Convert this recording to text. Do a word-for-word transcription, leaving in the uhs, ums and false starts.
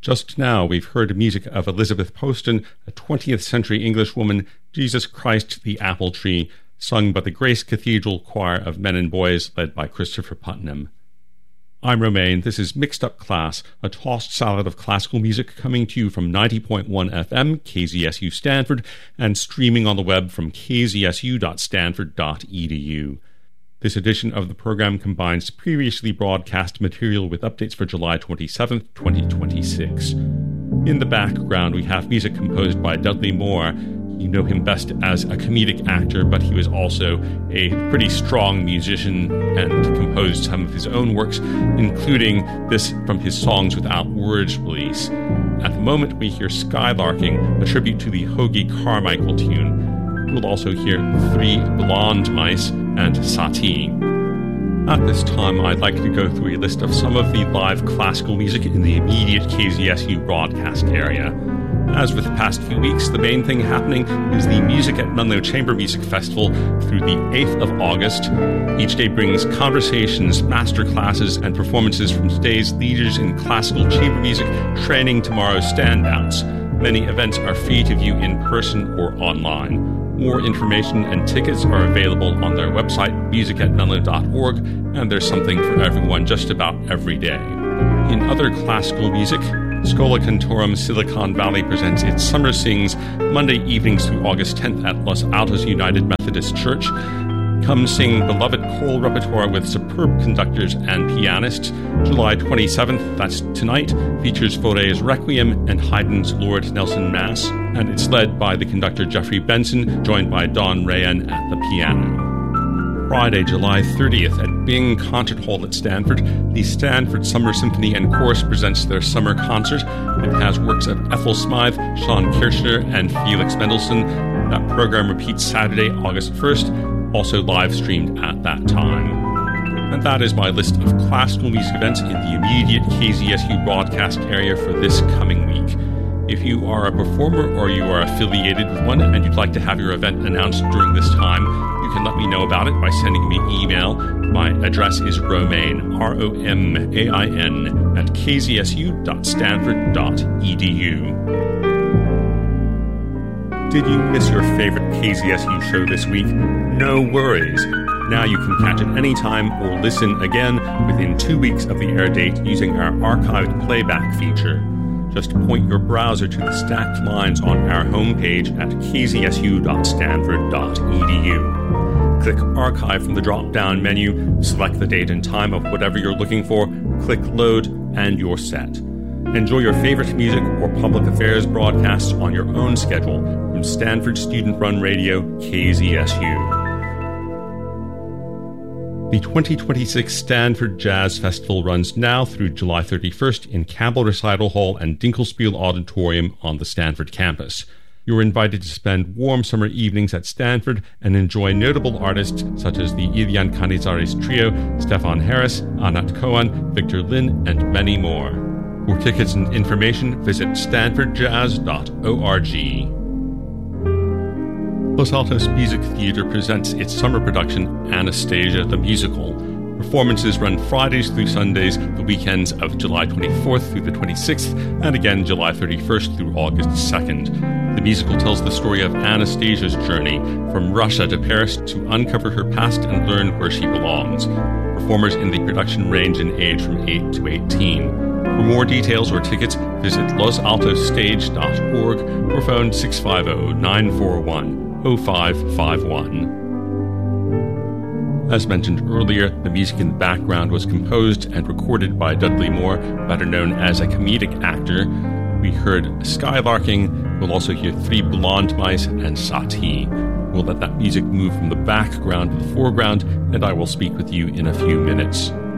Just now, we've heard music of Elizabeth Poston, a twentieth century Englishwoman, Jesus Christ the Apple Tree, sung by the Grace Cathedral Choir of Men and Boys, led by Christopher Putnam. I'm Romain. This is Mixed Up Class, a tossed salad of classical music coming to you from ninety point one F M, K Z S U Stanford, and streaming on the web from k z s u dot stanford dot e d u. This edition of the program combines previously broadcast material with updates for July twenty-seventh, twenty twenty-six. In the background, we have music composed by Dudley Moore. You know him best as a comedic actor, but he was also a pretty strong musician and composed some of his own works, including this from his Songs Without Words release. At the moment, we hear Skylarking, a tribute to the Hoagie Carmichael tune. We'll also hear Three Blonde Mice and Satie. At this time, I'd like to go through a list of some of the live classical music in the immediate K Z S U broadcast area. As with the past few weeks, the main thing happening is the Music at Menlo Chamber Music Festival through the eighth of August. Each day brings conversations, master classes, and performances from today's leaders in classical chamber music, training tomorrow's standouts. Many events are free to view in person or online. More information and tickets are available on their website, music at menlo dot org, and there's something for everyone just about every day. In other classical music, Schola Cantorum Silicon Valley presents its Summer Sings Monday evenings through August tenth at Los Altos United Methodist Church. Come sing beloved choral repertoire with superb conductors and pianists. July twenty-seventh, that's tonight, features Fauré's Requiem and Haydn's Lord Nelson Mass, and it's led by the conductor Jeffrey Benson, joined by Don Rayan at the piano. Friday, July thirtieth, at Bing Concert Hall at Stanford, the Stanford Summer Symphony and Chorus presents their summer concert. It has works of Ethel Smythe, Sean Kirshner, and Felix Mendelssohn. That program repeats Saturday, August first, also live-streamed at that time. And that is my list of classical music events in the immediate K Z S U broadcast area for this coming week. If you are a performer or you are affiliated with one and you'd like to have your event announced during this time, you can let me know about it by sending me an email. My address is Romain, R O M A I N, at k z s u dot stanford dot e d u. Did you miss your favorite K Z S U show this week? No worries. Now you can catch it anytime or listen again within two weeks of the air date using our archived playback feature. Just point your browser to the stacked lines on our homepage at k z s u dot stanford dot e d u. Click Archive from the drop-down menu, select the date and time of whatever you're looking for, click Load, and you're set. Enjoy your favorite music or public affairs broadcasts on your own schedule from Stanford Student-Run Radio, K Z S U. The twenty twenty-six Stanford Jazz Festival runs now through July thirty-first in Campbell Recital Hall and Dinkelspiel Auditorium on the Stanford campus. You're invited to spend warm summer evenings at Stanford and enjoy notable artists such as the Ilian Canizares Trio, Stefan Harris, Anat Cohen, Victor Lin, and many more. For tickets and information, visit stanford jazz dot org. Los Altos Music Theater presents its summer production, Anastasia the Musical. Performances run Fridays through Sundays, the weekends of July twenty-fourth through the twenty-sixth, and again July thirty-first through August second. The musical tells the story of Anastasia's journey from Russia to Paris to uncover her past and learn where she belongs. Performers in the production range in age from eight to eighteen. For more details or tickets, visit los altos stage dot org or phone six five zero, nine four one, zero five five one. As mentioned earlier, the music in the background was composed and recorded by Dudley Moore, better known as a comedic actor. We heard Skylarking. We'll also hear Three Blonde Mice and Satie. We'll let that music move from the background to the foreground, and I will speak with you in a few minutes.